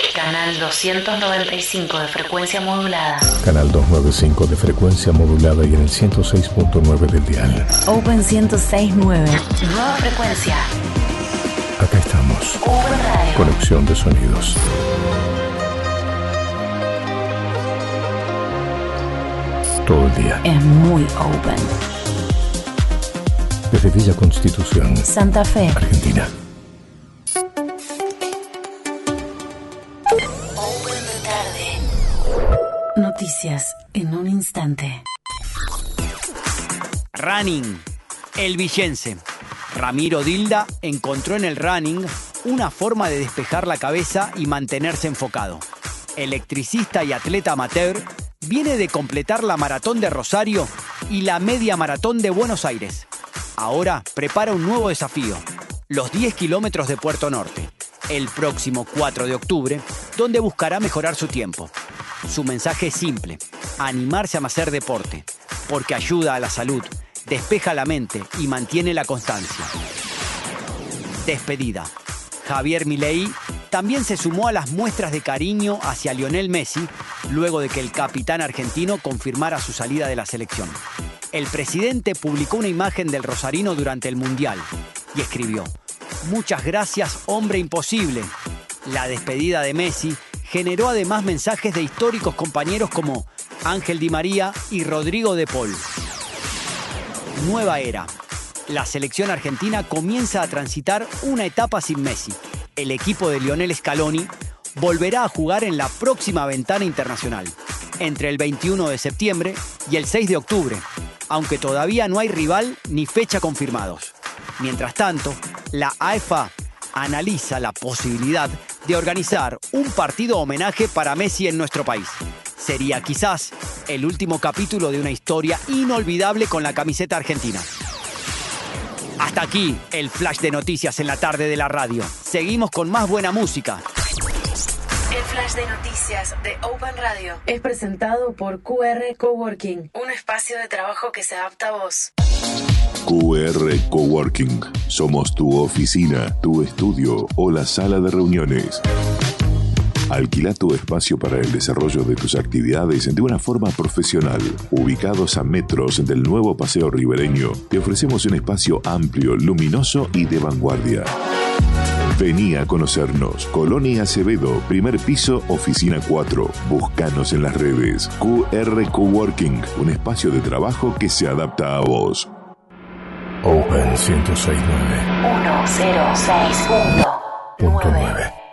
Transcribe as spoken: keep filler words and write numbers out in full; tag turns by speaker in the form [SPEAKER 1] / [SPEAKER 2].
[SPEAKER 1] Canal doscientos noventa y cinco de frecuencia modulada.
[SPEAKER 2] Canal doscientos noventa y cinco de frecuencia modulada y en el ciento seis punto nueve del dial.
[SPEAKER 1] Open ciento seis punto nueve. Nueva frecuencia.
[SPEAKER 2] Acá estamos.
[SPEAKER 1] Open Radio.
[SPEAKER 2] Conexión de sonidos. Todo el día.
[SPEAKER 1] Es muy open.
[SPEAKER 2] Desde Villa Constitución,
[SPEAKER 1] Santa Fe,
[SPEAKER 2] Argentina.
[SPEAKER 1] Open de tarde. Noticias en un instante.
[SPEAKER 3] Running. El villense Ramiro Dilda encontró en el running una forma de despejar la cabeza y mantenerse enfocado. Electricista y atleta amateur, viene de completar la maratón de Rosario y la media maratón de Buenos Aires. Ahora prepara un nuevo desafío, los diez kilómetros de Puerto Norte, el próximo cuatro de octubre, donde buscará mejorar su tiempo. Su mensaje es simple: animarse a hacer deporte, porque ayuda a la salud, despeja la mente y mantiene la constancia. Despedida. Javier Milei también se sumó a las muestras de cariño hacia Lionel Messi luego de que el capitán argentino confirmara su salida de la selección. El presidente publicó una imagen del rosarino durante el Mundial y escribió: «Muchas gracias, hombre imposible». La despedida de Messi generó además mensajes de históricos compañeros como Ángel Di María y Rodrigo de Paul. Nueva era. La selección argentina comienza a transitar una etapa sin Messi. El equipo de Lionel Scaloni volverá a jugar en la próxima ventana internacional, entre el veintiuno de septiembre y el seis de octubre, aunque todavía no hay rival ni fecha confirmados. Mientras tanto, la A F A analiza la posibilidad de organizar un partido homenaje para Messi en nuestro país. Sería quizás el último capítulo de una historia inolvidable con la camiseta argentina. Hasta aquí el flash de noticias en la tarde de la radio. Seguimos con más buena música.
[SPEAKER 1] El flash de noticias de Open Radio es presentado por Q R Coworking, un espacio de trabajo que se adapta a vos.
[SPEAKER 4] Q R Coworking. Somos tu oficina, tu estudio o la sala de reuniones. Alquila tu espacio para el desarrollo de tus actividades de una forma profesional. Ubicados a metros del nuevo Paseo Ribereño, te ofrecemos un espacio amplio, luminoso y de vanguardia. Vení a conocernos. Colonia Acevedo, primer piso, oficina cuatro. Búscanos en las redes. Q R Coworking, un espacio de trabajo que se adapta a vos.
[SPEAKER 2] Open ciento seis punto nueve.
[SPEAKER 1] uno cero seis punto nueve.